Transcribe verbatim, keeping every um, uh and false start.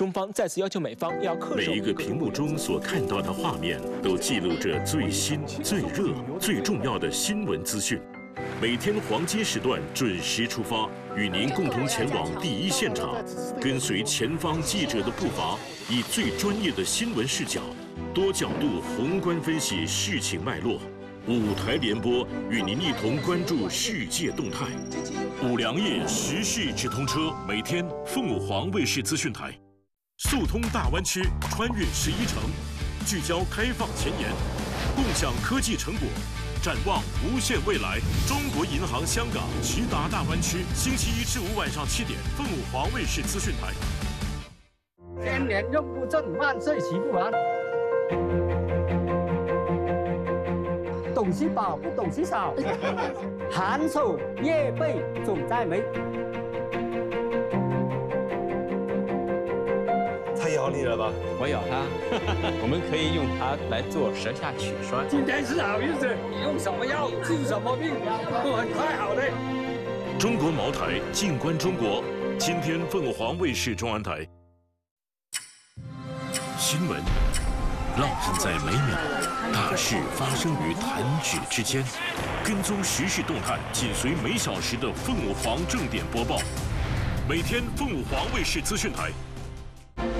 中方再次要求美方要恪守。 每一个屏幕中所看到的画面，都记录着最新、最热、最重要的新闻资讯。每天黄金时段准时出发，与您共同前往第一现场，跟随前方记者的步伐，以最专业的新闻视角，多角度宏观分析事情脉络。五台联播与您一同关注世界动态。五粮液时事直通车，每天凤凰卫视资讯台，速通大湾区，穿越十一城，聚焦开放前沿，共享科技成果。展望无限未来，中国银行香港直达大湾区，星期一至五晚上七点，凤凰卫视资讯台。 千年用不尽，万岁齐不完。懂西宝不懂西少，寒暑夜背总在眉。 他咬你了吧？ 我咬它，我们可以用它来做舌下取栓。 今天是好日子，你用什么药治什么病，都很快好的。 中国茅台，静观中国。今天凤凰卫视中文台。新闻烙印在每秒，大事发生于弹指之间。跟踪时事动态，紧随每小时的凤凰正点播报。每天凤凰卫视资讯台。